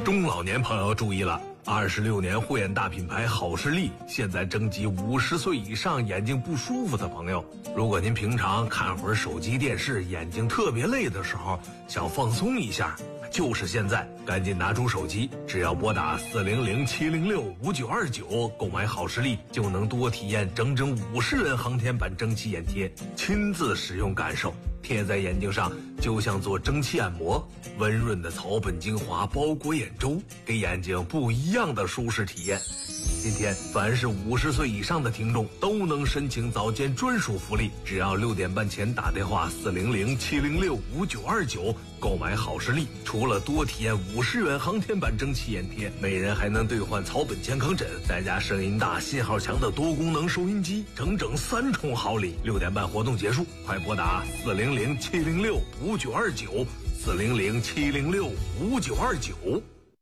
中老年朋友注意了，26年护眼大品牌好视力现在征集50岁以上眼睛不舒服的朋友。如果您平常看会儿手机电视，眼睛特别累的时候，想放松一下，就是现在，赶紧拿出手机，只要拨打400-706-5929购买好视力，就能多体验整整50元航天版蒸汽眼贴，亲自使用感受。贴在眼睛上就像做蒸汽按摩，温润的草本精华包裹眼周，给眼睛不一样的舒适体验。今天凡是50岁以上的听众都能申请早间专属福利，只要6点半前打电话400-706-5929购买好视力，除了多体验50元航天版蒸汽眼贴，每人还能兑换草本健康枕，再加声音大信号强的多功能收音机，整整3重好礼。6点半活动结束，快拨打400-706-5929 400-706-5929。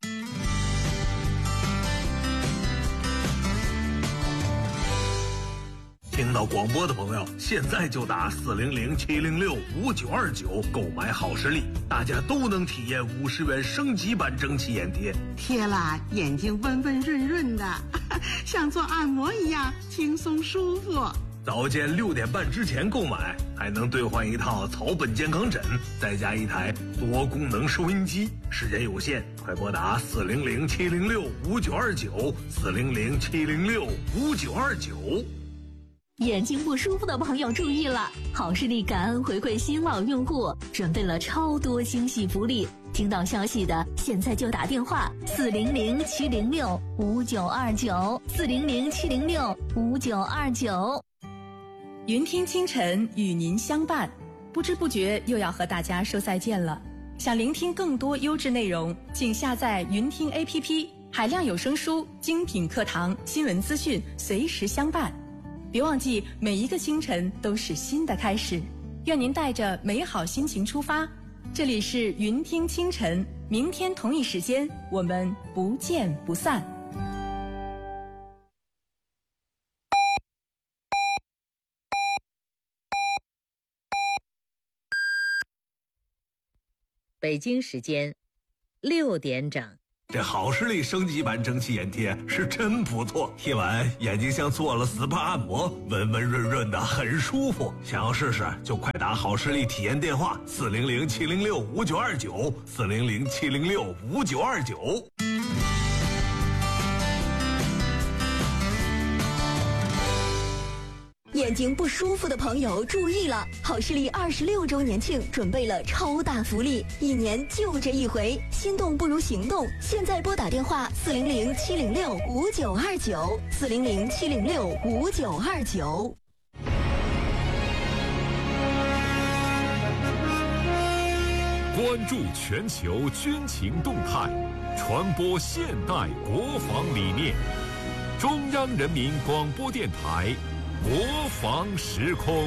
听到广播的朋友，现在就打400-706-5929购买好视力，大家都能体验50元升级版蒸汽眼贴， 贴了眼睛温温润润的，像做按摩一样轻松舒服。 早间6点半之前购买，还能兑换一套草本健康枕，再加一台多功能收音机。时间有限，快拨打400-706-5929 400-706-5929。 眼睛不舒服的朋友注意了，好视力感恩回馈新老用户，准备了超多惊喜福利。听到消息的现在就打电话400-706-5929 400-706-5929。 云听清晨与您相伴，不知不觉又要和大家说再见了。想聆听更多优质内容，请下载云听 APP， 海量有声书、精品课堂、新闻资讯随时相伴。别忘记，每一个清晨都是新的开始。愿您带着美好心情出发。这里是云听清晨，明天同一时间我们不见不散。 北京时间6点整。 这好视力升级版蒸汽眼贴是真不错，贴完眼睛像做了 SPA 按摩，温温润润的，很舒服。想要试试就快打好视力体验电话400-706-5929 400-706-5929。 眼睛不舒服的朋友注意了，好视力26周年庆准备了超大福利，1年就这一回，心动不如行动。现在拨打电话400-706-5929 400-706-5929。 关注全球军情动态，传播现代国防理念。中央人民广播电台国防时空。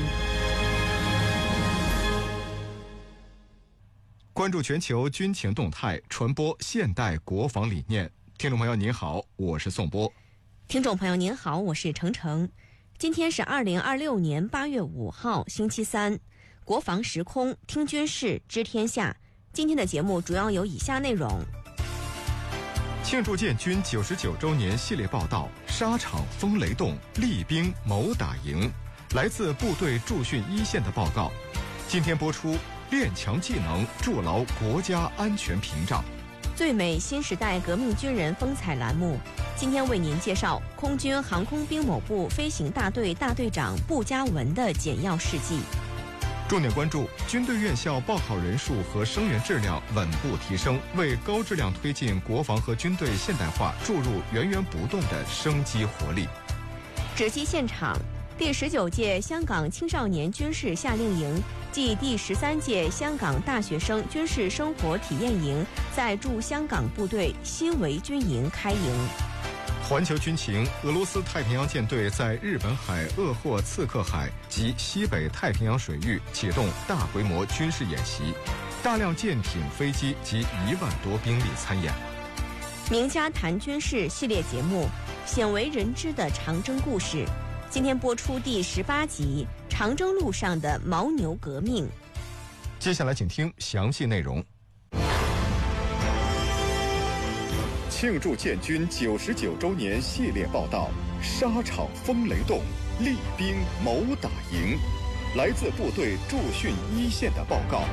关注全球军情动态，传播现代国防理念。听众朋友您好，我是宋波。 听众朋友您好，我是程程。今天是2026年8月5号星期三，国防时空听军事知天下。今天的节目主要有以下内容： 庆祝建军99周年系列报道，沙场风雷动，厉兵谋打赢。来自部队驻训一线的报告。今天播出，练强技能，筑牢国家安全屏障。 最美新时代革命军人风采栏目，今天为您介绍空军航空兵某部飞行大队大队长布嘉文的简要事迹。 重点关注军队院校报考人数和生源质量稳步提升，为高质量推进国防和军队现代化注入源源不断的生机活力。 直击现场，第19届香港青少年军事夏令营暨第13届香港大学生军事生活体验营在驻香港部队新围军营开营。 环球军情，俄罗斯太平洋舰队在日本海鄂霍次克海及西北太平洋水域启动大规模军事演习，大量舰艇、飞机及1万多兵力参演。 名家谈军事系列节目，鲜为人知的长征故事，今天播出第18集《长征路上的牦牛革命》。 接下来请听详细内容。 庆祝建军99周年系列报道：沙场风雷动，厉兵谋打赢。来自部队驻训一线的报告。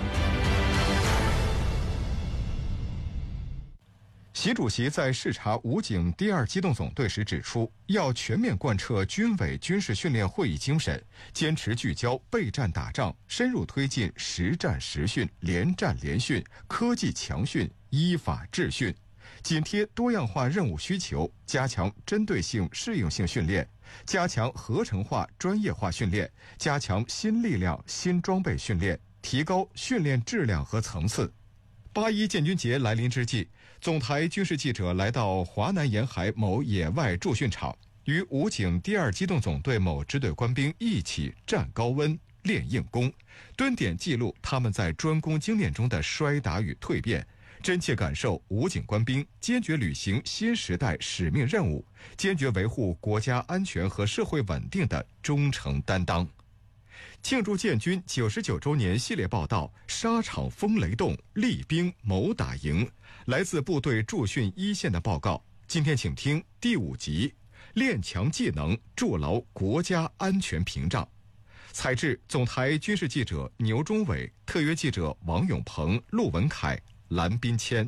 习主席在视察武警第2机动总队时指出，要全面贯彻军委军事训练会议精神，坚持聚焦备战打仗，深入推进实战实训、连战连训、科技强训、依法治训，紧贴多样化任务需求，加强针对性适应性训练，加强合成化专业化训练，加强新力量新装备训练，提高训练质量和层次。8·1建军节来临之际，总台军事记者来到华南沿海某野外驻训场，与武警第2机动总队某支队官兵一起站高温、练硬功，蹲点记录他们在专攻精练中的摔打与蜕变，真切感受武警官兵坚决履行新时代使命任务，坚决维护国家安全和社会稳定的忠诚担当。庆祝建军99周年系列报道：沙场风雷动，厉兵谋打赢。来自部队驻训一线的报告。今天请听第5集：练强技能，筑牢国家安全屏障。采制总台军事记者牛忠伟，特约记者王永鹏、陆文凯、蓝斌谦。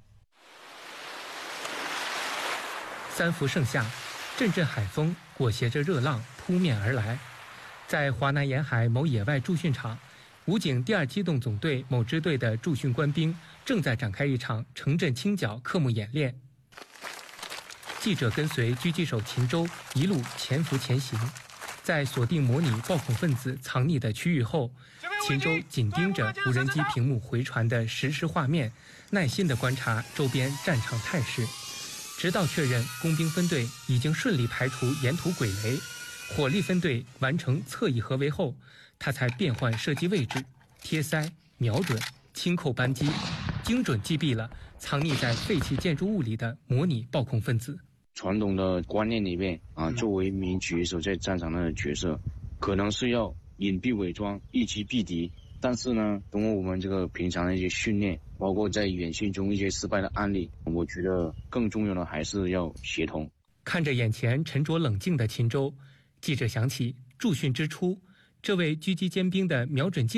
3伏盛夏，阵阵海风裹挟着热浪扑面而来。在华南沿海某野外驻训场，武警第2机动总队某支队的驻训官兵正在展开一场城镇清剿科目演练。记者跟随狙击手秦州一路潜伏前行，在锁定模拟暴恐分子藏匿的区域后，秦州紧盯着无人机屏幕回传的实时画面，耐心地观察周边战场态势，直到确认工兵分队已经顺利排除沿途鬼雷，火力分队完成侧翼合围后，他才变换射击位置，贴塞、瞄准、轻扣扳机，精准击毙了藏匿在废弃建筑物里的模拟暴恐分子。 传统的观念里面作为一名狙击手在战场上的角色，可能是要隐蔽伪装，一击毙敌。但是呢，通过我们这个平常的一些训练，包括在演训中一些失败的案例，我觉得更重要的还是要协同。 看着眼前沉着冷静的秦州，记者想起驻训之初，这位狙击尖兵的瞄准